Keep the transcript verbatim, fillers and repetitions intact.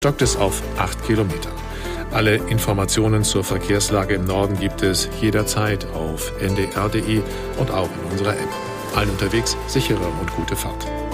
stockt es auf acht Kilometer. Alle Informationen zur Verkehrslage im Norden gibt es jederzeit auf n d r punkt d e und auch in unserer App. Allen unterwegs sichere und gute Fahrt.